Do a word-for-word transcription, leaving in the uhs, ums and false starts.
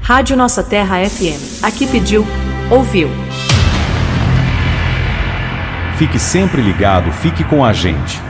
Rádio Nossa Terra F M. Aqui pediu, ouviu. Fique sempre ligado, fique com a gente.